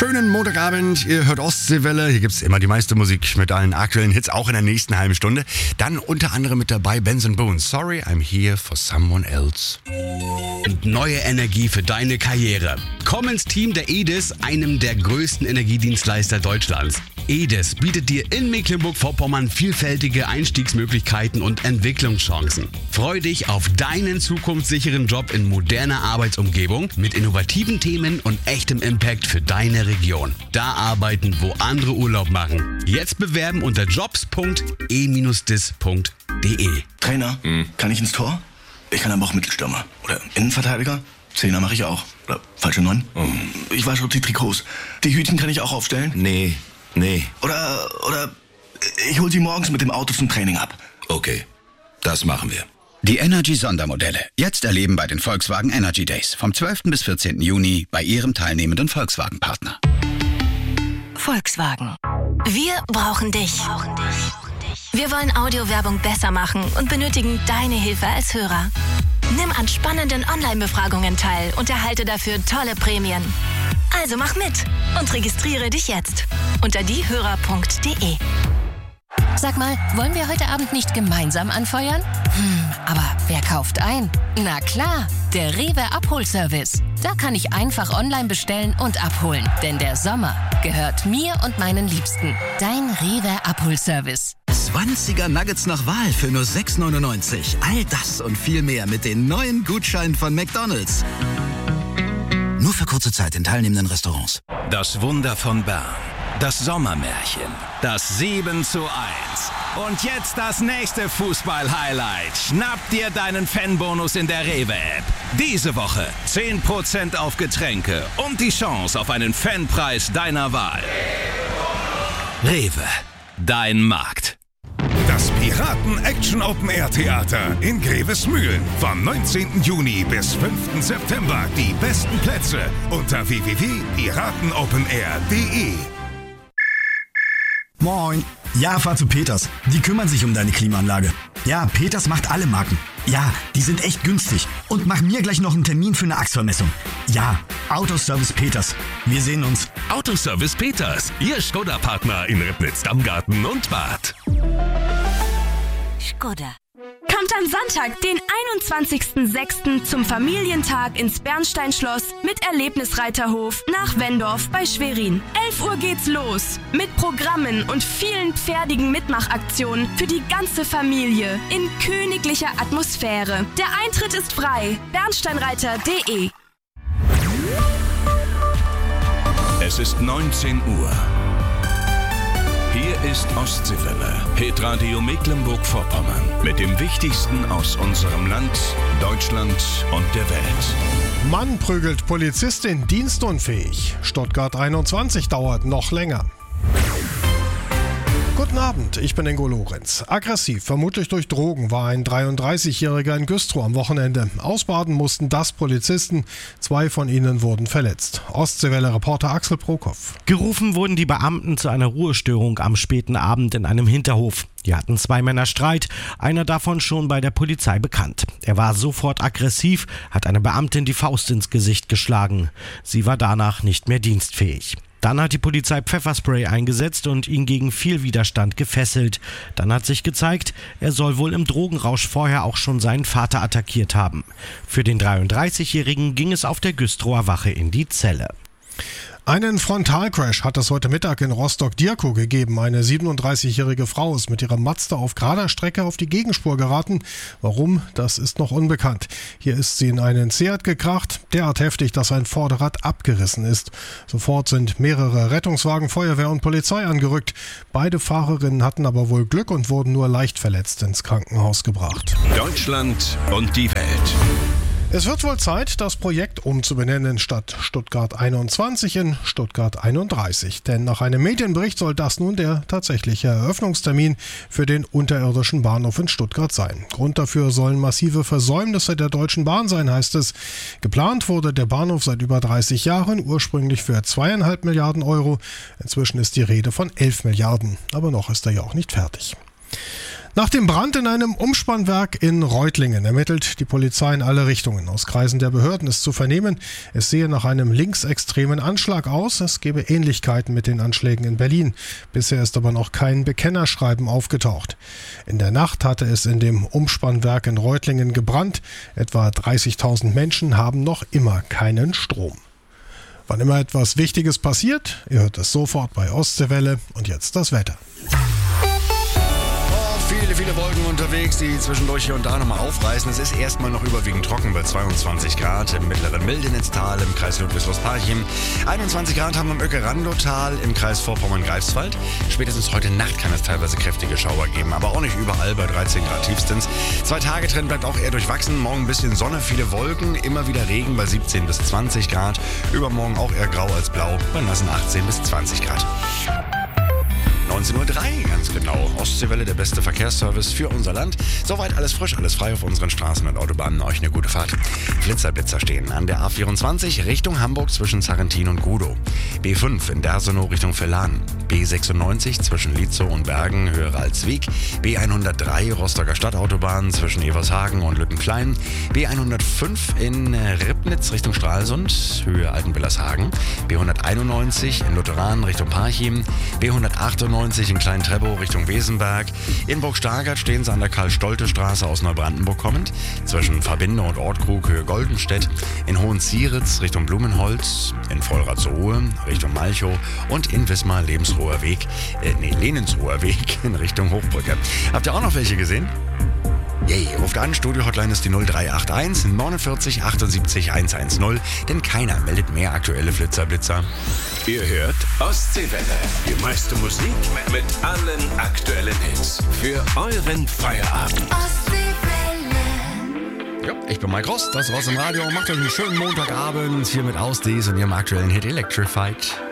schönen Montagabend. Ihr hört Ostseewelle. Hier gibt's immer die meiste Musik mit allen aktuellen Hits, auch in der nächsten halben Stunde. Dann unter anderem mit dabei Benson Boone. Sorry, I'm here for someone else. Und neue Energie für deine Karriere. Komm ins Team der EDIS, einem der größten Energiedienstleister Deutschlands. EDIS bietet dir in Mecklenburg-Vorpommern vielfältige Einstiegsmöglichkeiten und Entwicklungschancen. Freu dich auf deinen zukunftssicheren Job in moderner Arbeitsumgebung mit innovativen Themen und echtem Impact für deine Region. Da arbeiten, wo andere Urlaub machen. Jetzt bewerben unter jobs.e-dis.de. Trainer, kann ich ins Tor? Ich kann aber auch Mittelstürmer. Oder Innenverteidiger? Zehner mache ich auch. Oder falsche 9? Ich wasche auch die Trikots. Die Hütchen kann ich auch aufstellen? Nee. Oder ich hol sie morgens mit dem Auto zum Training ab. Okay, das machen wir. Die Energy-Sondermodelle. Jetzt erleben bei den Volkswagen Energy Days. Vom 12. bis 14. Juni bei Ihrem teilnehmenden Volkswagen-Partner. Volkswagen. Wir brauchen dich. Wir wollen Audiowerbung besser machen und benötigen deine Hilfe als Hörer. Nimm an spannenden Online-Befragungen teil und erhalte dafür tolle Prämien. Also mach mit und registriere dich jetzt unter diehörer.de. Sag mal, wollen wir heute Abend nicht gemeinsam anfeuern? Aber wer kauft ein? Na klar, der Rewe Abholservice. Da kann ich einfach online bestellen und abholen. Denn der Sommer gehört mir und meinen Liebsten. Dein Rewe Abholservice. 20er Nuggets nach Wahl für nur 6,99. All das und viel mehr mit den neuen Gutscheinen von McDonald's. Nur für kurze Zeit in teilnehmenden Restaurants. Das Wunder von Bern. Das Sommermärchen. Das 7:1. Und jetzt das nächste Fußball-Highlight. Schnapp dir deinen Fanbonus in der Rewe-App. Diese Woche 10% auf Getränke und die Chance auf einen Fanpreis deiner Wahl. Rewe. Dein Markt. Das Piraten-Action-Open-Air-Theater in Grevesmühlen. Vom 19. Juni bis 5. September. Die besten Plätze unter www.piratenopenair.de. Moin. Ja, fahr zu Peters. Die kümmern sich um deine Klimaanlage. Ja, Peters macht alle Marken. Ja, die sind echt günstig. Und mach mir gleich noch einen Termin für eine Achsvermessung. Ja, Autoservice Peters. Wir sehen uns. Autoservice Peters, Ihr Skoda-Partner in Ribnitz, Dammgarten und Bad. Skoda. Kommt am Sonntag, den 21.06. zum Familientag ins Bernsteinschloss mit Erlebnisreiterhof nach Wendorf bei Schwerin. 11 Uhr geht's los mit Programmen und vielen pferdigen Mitmachaktionen für die ganze Familie in königlicher Atmosphäre. Der Eintritt ist frei. Bernsteinreiter.de. Es ist 19 Uhr. Hier ist Ostseewelle, Hitradio Mecklenburg-Vorpommern. Mit dem Wichtigsten aus unserem Land, Deutschland und der Welt. Mann prügelt Polizistin dienstunfähig. Stuttgart 21 dauert noch länger. Guten Abend, ich bin Ingo Lorenz. Aggressiv, vermutlich durch Drogen, war ein 33-Jähriger in Güstrow am Wochenende. Ausbaden mussten das Polizisten, 2 von ihnen wurden verletzt. Ostseewelle-Reporter Axel Prokop. Gerufen wurden die Beamten zu einer Ruhestörung am späten Abend in einem Hinterhof. Hier hatten 2 Männer Streit, einer davon schon bei der Polizei bekannt. Er war sofort aggressiv, hat eine Beamtin die Faust ins Gesicht geschlagen. Sie war danach nicht mehr dienstfähig. Dann hat die Polizei Pfefferspray eingesetzt und ihn gegen viel Widerstand gefesselt. Dann hat sich gezeigt, er soll wohl im Drogenrausch vorher auch schon seinen Vater attackiert haben. Für den 33-Jährigen ging es auf der Güstrower Wache in die Zelle. Einen Frontalcrash hat es heute Mittag in Rostock-Dierkow gegeben. Eine 37-jährige Frau ist mit ihrem Mazda auf gerader Strecke auf die Gegenspur geraten. Warum, das ist noch unbekannt. Hier ist sie in einen Seat gekracht, derart heftig, dass ein Vorderrad abgerissen ist. Sofort sind mehrere Rettungswagen, Feuerwehr und Polizei angerückt. Beide Fahrerinnen hatten aber wohl Glück und wurden nur leicht verletzt ins Krankenhaus gebracht. Deutschland und die Welt. Es wird wohl Zeit, das Projekt umzubenennen statt Stuttgart 21 in Stuttgart 31. Denn nach einem Medienbericht soll das nun der tatsächliche Eröffnungstermin für den unterirdischen Bahnhof in Stuttgart sein. Grund dafür sollen massive Versäumnisse der Deutschen Bahn sein, heißt es. Geplant wurde der Bahnhof seit über 30 Jahren, ursprünglich für 2,5 Milliarden Euro. Inzwischen ist die Rede von 11 Milliarden. Aber noch ist er ja auch nicht fertig. Nach dem Brand in einem Umspannwerk in Reutlingen ermittelt die Polizei in alle Richtungen. Aus Kreisen der Behörden ist zu vernehmen, es sehe nach einem linksextremen Anschlag aus. Es gebe Ähnlichkeiten mit den Anschlägen in Berlin. Bisher ist aber noch kein Bekennerschreiben aufgetaucht. In der Nacht hatte es in dem Umspannwerk in Reutlingen gebrannt. Etwa 30.000 Menschen haben noch immer keinen Strom. Wann immer etwas Wichtiges passiert, ihr hört es sofort bei Ostseewelle. Und jetzt das Wetter. Viele Wolken unterwegs, die zwischendurch hier und da nochmal aufreißen. Es ist erstmal noch überwiegend trocken bei 22 Grad im mittleren Mildennitztal, im Kreis Ludwigshaus-Parchim. 21 Grad haben wir im Öckerandotal, im Kreis Vorpommern-Greifswald. Spätestens heute Nacht kann es teilweise kräftige Schauer geben, aber auch nicht überall bei 13 Grad tiefstens. 2-Tage-Trend bleibt auch eher durchwachsen. Morgen ein bisschen Sonne, viele Wolken, immer wieder Regen bei 17 bis 20 Grad. Übermorgen auch eher grau als blau bei nassen 18 bis 20 Grad. 19.03 Uhr, ganz genau. Ostseewelle, der beste Verkehrsservice für unser Land. Soweit alles frisch, alles frei auf unseren Straßen und Autobahnen. Euch eine gute Fahrt. Blitzerblitzer stehen an der A24 Richtung Hamburg zwischen Sarrentin und Gudow. B5 in Dersenow Richtung Verlan. B96 zwischen Lietzow und Bergen, höhere Alswiek. B103 Rostocker Stadtautobahn zwischen Evershagen und Lüttenklein. B105 in Ribnitz Richtung Stralsund, Höhe Altenwillershagen. B191 in Lutheran Richtung Parchim. B198 in Klein-Treppow Richtung Wesenberg. In Burg-Stargard stehen sie an der Karl-Stolte-Straße aus Neubrandenburg kommend. Zwischen Verbinde und Ortkrug, Höhe Goldenstedt. In Hohenzieritz Richtung Blumenholz. In Vollrathsruhe Richtung Malchow. Und in Wismar Lebensruher Weg, Lenensruher Weg in Richtung Hochbrücke. Habt ihr auch noch welche gesehen? Yay, ruft an, Studio-Hotline ist die 0381 49 78 110, denn keiner meldet mehr aktuelle Blitzer. Ihr hört Ostseewelle, die meiste Musik mit allen aktuellen Hits für euren Feierabend. Ja, ich bin Mike Rost, das war's im Radio. Macht euch einen schönen Montagabend hier mit Ausdies und ihrem aktuellen Hit Electrified.